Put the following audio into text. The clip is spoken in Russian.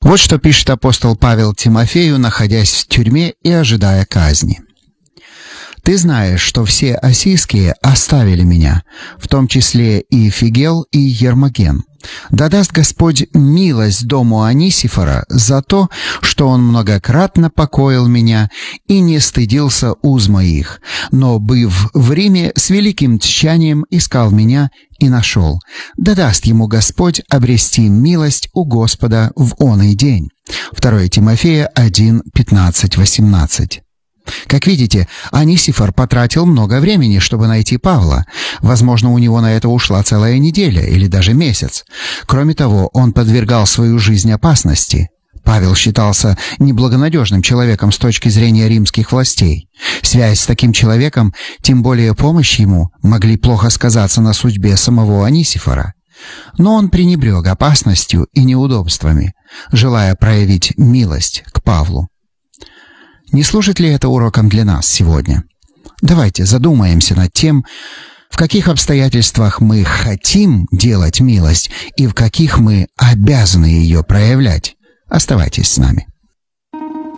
Вот что пишет апостол Павел Тимофею, находясь в тюрьме и ожидая казни. «Ты знаешь, что все ассийские оставили меня, в том числе и Фигел, и Ермоген. Да даст Господь милость дому Онисифора за то, что он многократно покоил меня и не стыдился уз моих, но, быв в Риме, с великим тщанием искал меня и нашел. Да даст ему Господь обрести милость у Господа в оный день». 2 Тимофея 1, 15-18. Как видите, Онисифор потратил много времени, чтобы найти Павла. Возможно, у него на это ушла целая неделя или даже месяц. Кроме того, он подвергал свою жизнь опасности. Павел считался неблагонадежным человеком с точки зрения римских властей. Связь с таким человеком, тем более помощь ему, могли плохо сказаться на судьбе самого Онисифора. Но он пренебрег опасностью и неудобствами, желая проявить милость к Павлу. Не служит ли это уроком для нас сегодня? Давайте задумаемся над тем, в каких обстоятельствах мы хотим делать милость и в каких мы обязаны ее проявлять. Оставайтесь с нами.